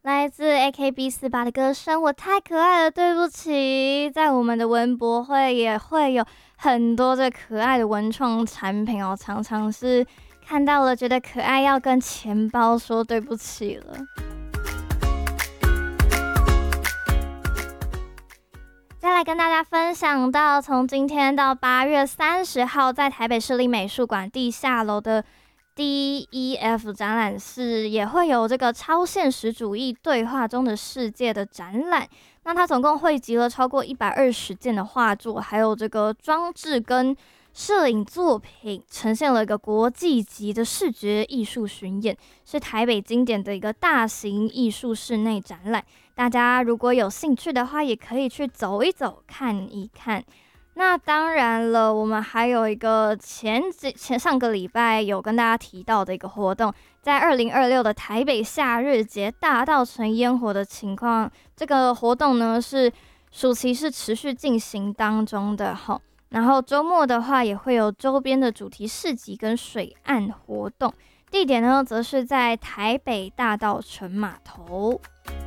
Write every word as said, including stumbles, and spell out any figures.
来自 A K B 四十八的歌声，我太可爱了，对不起。在我们的文博会也会有很多这可爱的文创产品哦，常常是看到了觉得可爱，要跟钱包说对不起了。再来跟大家分享到，从今天到八月三十号，在台北市立美术馆地下楼的 D E F 展览室也会有这个超现实主义对话中的世界的展览。那它总共汇集了超过一百二十件的画作，还有这个装置跟摄影作品，呈现了一个国际级的视觉艺术巡演，是台北经典的一个大型艺术室内展览。大家如果有兴趣的话，也可以去走一走，看一看。那当然了，我们还有一个前几前上个礼拜有跟大家提到的一个活动，在二零二六的台北夏日节大稻埕烟火的情况，这个活动呢是暑期是持续进行当中的哈。然后周末的话也会有周边的主题市集跟水岸活动，地点呢则是在台北大稻埕码头。